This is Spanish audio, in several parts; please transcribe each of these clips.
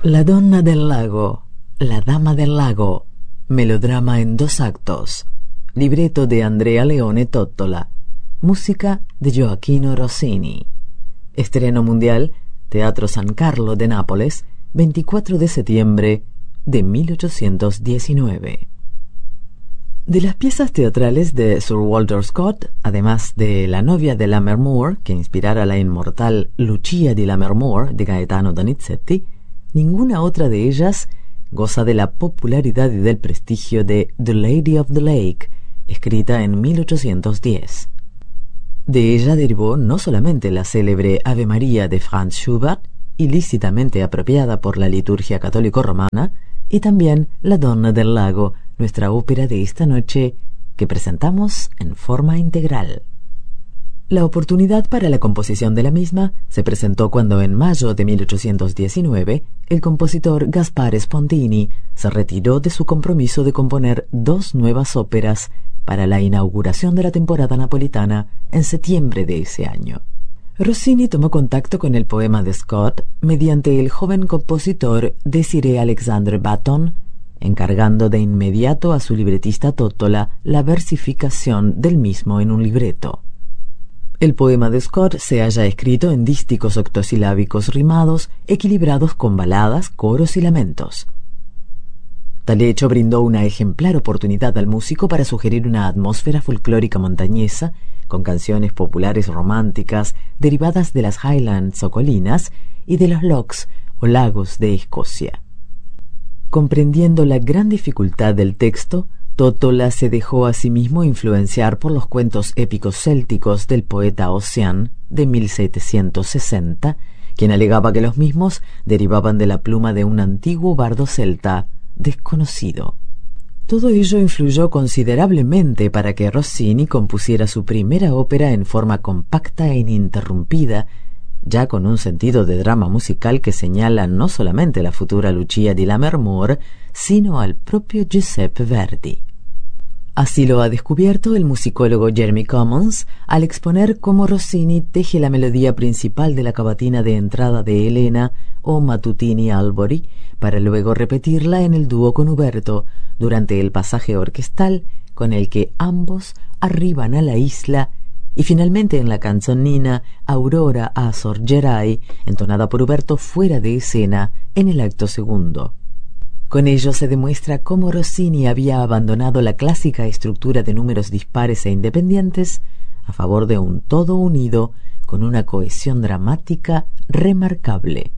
La donna del lago, la dama del lago, melodrama en 2 actos, libreto de Andrea Leone Tottola, música de Gioachino Rossini. Estreno mundial, Teatro San Carlo de Nápoles, 24 de septiembre de 1819. De las piezas teatrales de Sir Walter Scott, además de La novia de Lammermoor, que inspirara la inmortal Lucia di Lammermoor de Gaetano Donizetti, ninguna otra de ellas goza de la popularidad y del prestigio de The Lady of the Lake, escrita en 1810. De ella derivó no solamente la célebre Ave María de Franz Schubert, ilícitamente apropiada por la liturgia católico-romana, y también La donna del lago, nuestra ópera de esta noche, que presentamos en forma integral. La oportunidad para la composición de la misma se presentó cuando en mayo de 1819 el compositor Gaspare Spontini se retiró de su compromiso de componer 2 nuevas óperas para la inauguración de la temporada napolitana en septiembre de ese año. Rossini tomó contacto con el poema de Scott mediante el joven compositor Désiré Alexandre Baton, encargando de inmediato a su libretista Tottola la versificación del mismo en un libreto. El poema de Scott se halla escrito en dísticos octosilábicos rimados, equilibrados con baladas, coros y lamentos. Tal hecho brindó una ejemplar oportunidad al músico para sugerir una atmósfera folclórica montañesa, con canciones populares románticas derivadas de las Highlands o colinas y de los lochs o lagos de Escocia. Comprendiendo la gran dificultad del texto, Tottola se dejó a sí mismo influenciar por los cuentos épicos célticos del poeta Ossian de 1760, quien alegaba que los mismos derivaban de la pluma de un antiguo bardo celta desconocido. Todo ello influyó considerablemente para que Rossini compusiera su primera ópera en forma compacta e ininterrumpida, ya con un sentido de drama musical que señala no solamente la futura Lucia di Lammermoor, sino al propio Giuseppe Verdi. Así lo ha descubierto el musicólogo Jeremy Commons al exponer cómo Rossini teje la melodía principal de la cavatina de entrada de Elena o Matutini Albori para luego repetirla en el dúo con Uberto durante el pasaje orquestal con el que ambos arriban a la isla, y finalmente en la canzonina Aurora a Sorgerai, entonada por Uberto fuera de escena en el acto segundo. Con ello se demuestra cómo Rossini había abandonado la clásica estructura de números dispares e independientes a favor de un todo unido con una cohesión dramática remarcable.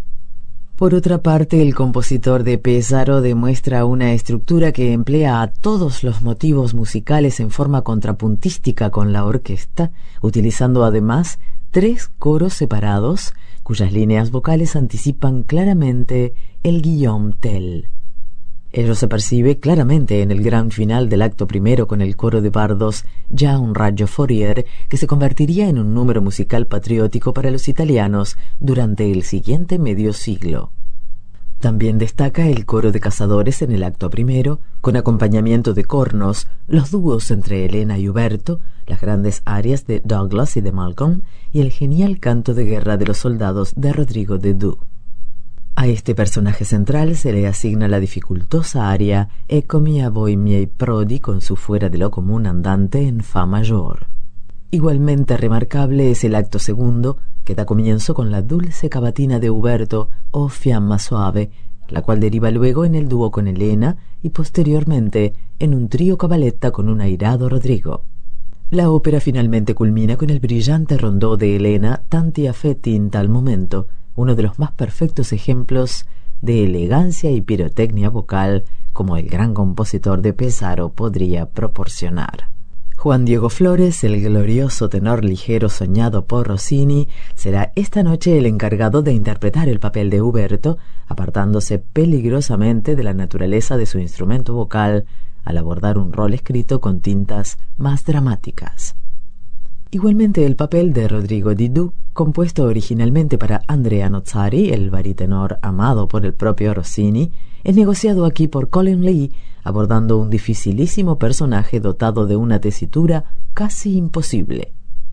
Por otra parte, el compositor de Pesaro demuestra una estructura que emplea a todos los motivos musicales en forma contrapuntística con la orquesta, utilizando además 3 coros separados, cuyas líneas vocales anticipan claramente el Guillaume Tell. Ello se percibe claramente en el gran final del acto primero con el coro de bardos Ya un raggio Fourier, que se convertiría en un número musical patriótico para los italianos durante el siguiente medio siglo. También destaca el coro de cazadores en el acto primero, con acompañamiento de cornos, los dúos entre Elena y Uberto, las grandes arias de Douglas y de Malcolm, y el genial canto de guerra de los soldados de Rodrigo de Dux. A este personaje central se le asigna la dificultosa aria Eccomi a voi miei prodi con su fuera de lo común andante en fa mayor. Igualmente remarcable es el acto segundo, que da comienzo con la dulce cavatina de Uberto o Fiamma Suave, la cual deriva luego en el dúo con Elena y posteriormente en un trío cabaletta con un airado Rodrigo. La ópera finalmente culmina con el brillante rondó de Elena Tanti affetti in tal momento, uno de los más perfectos ejemplos de elegancia y pirotecnia vocal como el gran compositor de Pesaro podría proporcionar. Juan Diego Flores, el glorioso tenor ligero soñado por Rossini, será esta noche el encargado de interpretar el papel de Uberto, apartándose peligrosamente de la naturaleza de su instrumento vocal al abordar un rol escrito con tintas más dramáticas. Igualmente el papel de Rodrigo di Dux, compuesto originalmente para Andrea Nozzari, el baritenor amado por el propio Rossini, es negociado aquí por Colin Lee, abordando un dificilísimo personaje dotado de una tesitura casi imposible.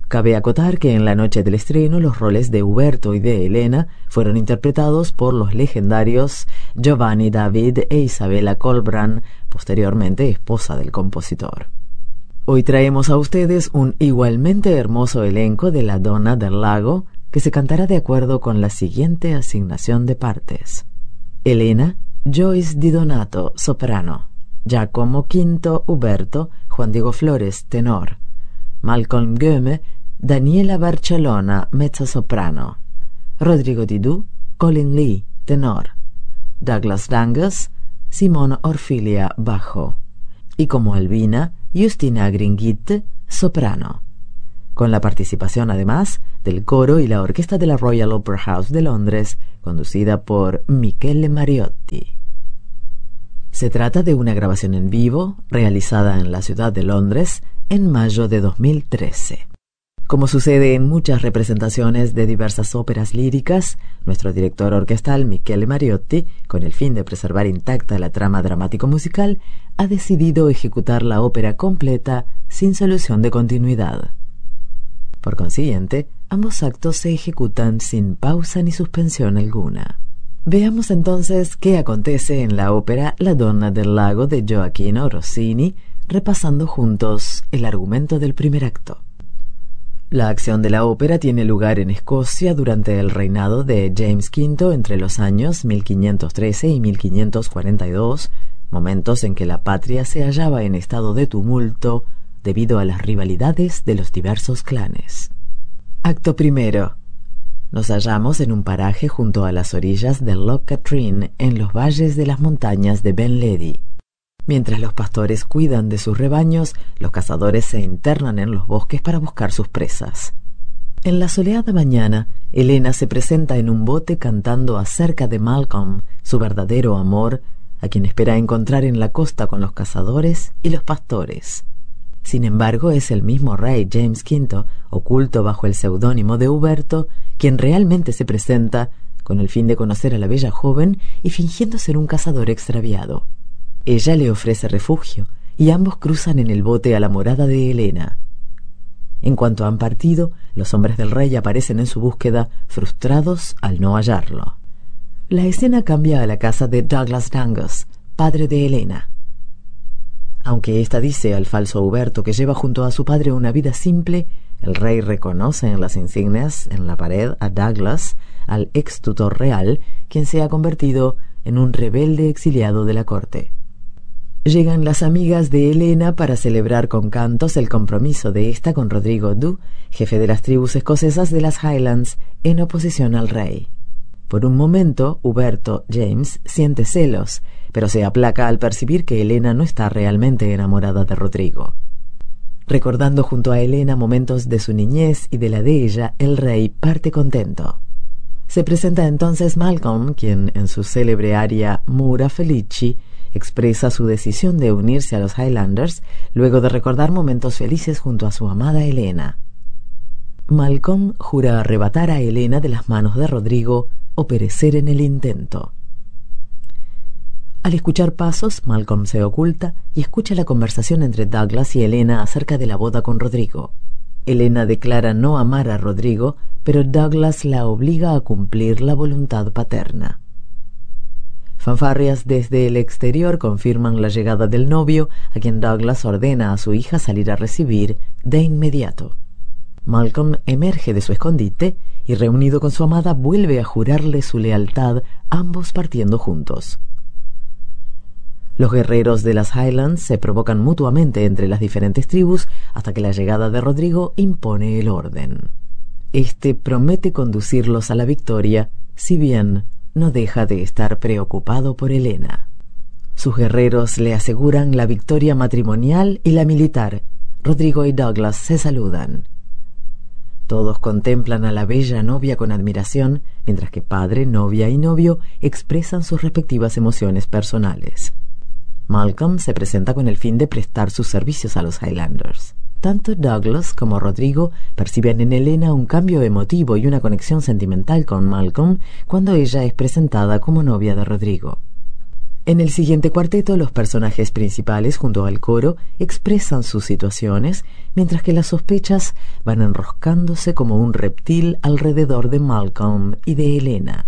Cabe acotar que en la noche del estreno los roles de Uberto y de Elena fueron interpretados por los legendarios Giovanni David e Isabella Colbran, posteriormente esposa del compositor. Hoy traemos a ustedes un igualmente hermoso elenco de La Donna del Lago, que se cantará de acuerdo con la siguiente asignación de partes. Elena, Joyce Di Donato, soprano. Giacomo V, Uberto, Juan Diego Flores, tenor. Malcolm Göme, Daniela Barcellona, mezzosoprano. Rodrigo Didú, Colin Lee, tenor. Douglas Dangus, Simón Orfilia, bajo. Y como Albina, Justina Gringuit, soprano. Con la participación además del coro y la orquesta de la Royal Opera House de Londres, conducida por Michele Mariotti. Se trata de una grabación en vivo realizada en la ciudad de Londres en mayo de 2013. Como sucede en muchas representaciones de diversas óperas líricas, nuestro director orquestal Michele Mariotti, con el fin de preservar intacta la trama dramático-musical, ha decidido ejecutar la ópera completa sin solución de continuidad. Por consiguiente, ambos actos se ejecutan sin pausa ni suspensión alguna. Veamos entonces qué acontece en la ópera La Donna del Lago de Gioachino Rossini, repasando juntos el argumento del primer acto. La acción de la ópera tiene lugar en Escocia durante el reinado de James V entre los años 1513 y 1542, momentos en que la patria se hallaba en estado de tumulto debido a las rivalidades de los diversos clanes. Acto primero. Nos hallamos en un paraje junto a las orillas del Loch Katrine, en los valles de las montañas de Ben Ledi. Mientras los pastores cuidan de sus rebaños, los cazadores se internan en los bosques para buscar sus presas. En la soleada mañana, Elena se presenta en un bote cantando acerca de Malcolm, su verdadero amor, a quien espera encontrar en la costa con los cazadores y los pastores. Sin embargo, es el mismo rey James V, oculto bajo el seudónimo de Uberto, quien realmente se presenta con el fin de conocer a la bella joven y fingiendo ser un cazador extraviado. Ella le ofrece refugio y ambos cruzan en el bote a la morada de Elena. En cuanto han partido, los hombres del rey aparecen en su búsqueda, frustrados al no hallarlo. La escena cambia a la casa de Douglas Dangus, padre de Elena. Aunque ésta dice al falso Uberto que lleva junto a su padre una vida simple, el rey reconoce en las insignias en la pared a Douglas, al ex tutor real, quien se ha convertido en un rebelde exiliado de la corte. Llegan las amigas de Elena para celebrar con cantos el compromiso de ésta con Rodrigo Dhu, jefe de las tribus escocesas de las Highlands, en oposición al rey. Por un momento, Uberto James siente celos, pero se aplaca al percibir que Elena no está realmente enamorada de Rodrigo. Recordando junto a Elena momentos de su niñez y de la de ella, el rey parte contento. Se presenta entonces Malcolm, quien en su célebre aria Mura Felici expresa su decisión de unirse a los Highlanders luego de recordar momentos felices junto a su amada Elena. Malcolm jura arrebatar a Elena de las manos de Rodrigo o perecer en el intento. Al escuchar pasos, Malcolm se oculta y escucha la conversación entre Douglas y Elena acerca de la boda con Rodrigo. Elena declara no amar a Rodrigo, pero Douglas la obliga a cumplir la voluntad paterna. Fanfarrias desde el exterior confirman la llegada del novio, a quien Douglas ordena a su hija salir a recibir de inmediato. Malcolm emerge de su escondite y, reunido con su amada, vuelve a jurarle su lealtad, ambos partiendo juntos. Los guerreros de las Highlands se provocan mutuamente entre las diferentes tribus hasta que la llegada de Rodrigo impone el orden. Este promete conducirlos a la victoria, si bien no deja de estar preocupado por Elena. Sus guerreros le aseguran la victoria matrimonial y la militar. Rodrigo y Douglas se saludan. Todos contemplan a la bella novia con admiración, mientras que padre, novia y novio expresan sus respectivas emociones personales. Malcolm se presenta con el fin de prestar sus servicios a los Highlanders. Tanto Douglas como Rodrigo perciben en Elena un cambio emotivo y una conexión sentimental con Malcolm cuando ella es presentada como novia de Rodrigo. En el siguiente cuarteto, los personajes principales, junto al coro, expresan sus situaciones, mientras que las sospechas van enroscándose como un reptil alrededor de Malcolm y de Elena.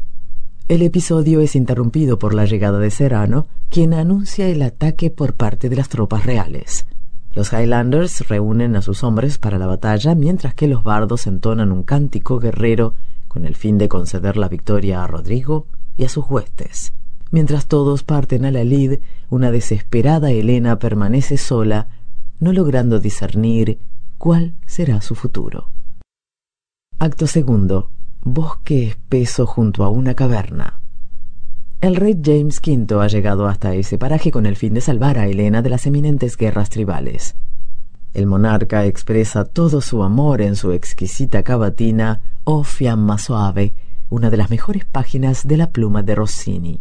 El episodio es interrumpido por la llegada de Serrano, quien anuncia el ataque por parte de las tropas reales. Los Highlanders reúnen a sus hombres para la batalla, mientras que los bardos entonan un cántico guerrero con el fin de conceder la victoria a Rodrigo y a sus huestes. Mientras todos parten a la lid, una desesperada Elena permanece sola, no logrando discernir cuál será su futuro. Acto segundo. Bosque espeso junto a una caverna. El rey James V ha llegado hasta ese paraje con el fin de salvar a Elena de las eminentes guerras tribales. El monarca expresa todo su amor en su exquisita cavatina O Fiamma Soave, una de las mejores páginas de la pluma de Rossini.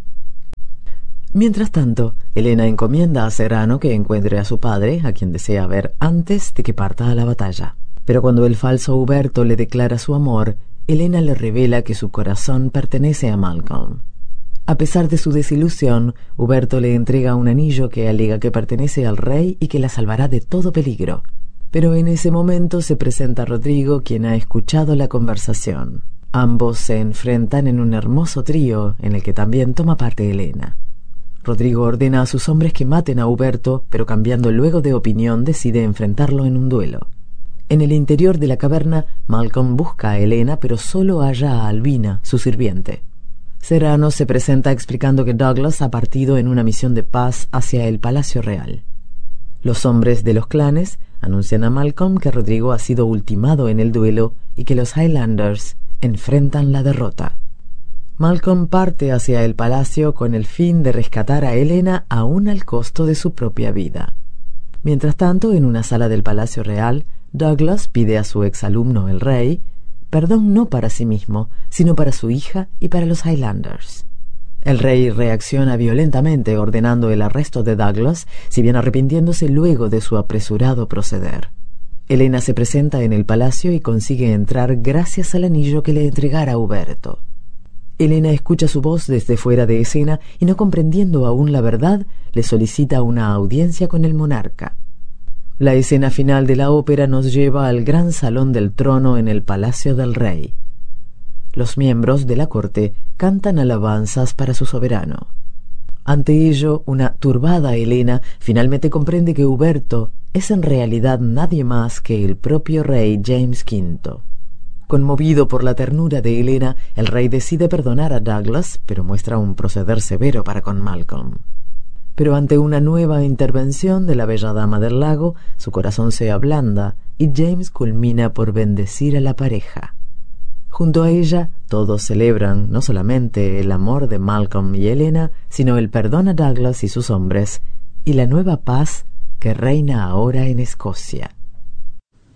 Mientras tanto, Elena encomienda a Serrano que encuentre a su padre, a quien desea ver antes de que parta a la batalla. Pero cuando el falso Uberto le declara su amor, Elena le revela que su corazón pertenece a Malcolm. A pesar de su desilusión, Uberto le entrega un anillo que alega que pertenece al rey y que la salvará de todo peligro. Pero en ese momento se presenta Rodrigo, quien ha escuchado la conversación. Ambos se enfrentan en un hermoso trío en el que también toma parte Elena. Rodrigo ordena a sus hombres que maten a Uberto, pero cambiando luego de opinión decide enfrentarlo en un duelo. En el interior de la caverna, Malcolm busca a Elena, pero solo halla a Albina, su sirviente. Serrano se presenta explicando que Douglas ha partido en una misión de paz hacia el Palacio Real. Los hombres de los clanes anuncian a Malcolm que Rodrigo ha sido ultimado en el duelo y que los Highlanders enfrentan la derrota. Malcolm parte hacia el palacio con el fin de rescatar a Elena aún al costo de su propia vida. Mientras tanto, en una sala del Palacio Real, Douglas pide a su exalumno, el rey, perdón no para sí mismo, sino para su hija y para los Highlanders. El rey reacciona violentamente ordenando el arresto de Douglas, si bien arrepintiéndose luego de su apresurado proceder. Elena se presenta en el palacio y consigue entrar gracias al anillo que le entregara Uberto. Elena escucha su voz desde fuera de escena y, no comprendiendo aún la verdad, le solicita una audiencia con el monarca. La escena final de la ópera nos lleva al gran salón del trono en el palacio del rey. Los miembros de la corte cantan alabanzas para su soberano. Ante ello, una turbada Elena finalmente comprende que Uberto es en realidad nadie más que el propio rey James V. Conmovido por la ternura de Elena, el rey decide perdonar a Douglas, pero muestra un proceder severo para con Malcolm. Pero ante una nueva intervención de la bella dama del lago, su corazón se ablanda y James culmina por bendecir a la pareja. Junto a ella, todos celebran no solamente el amor de Malcolm y Elena, sino el perdón a Douglas y sus hombres, y la nueva paz que reina ahora en Escocia.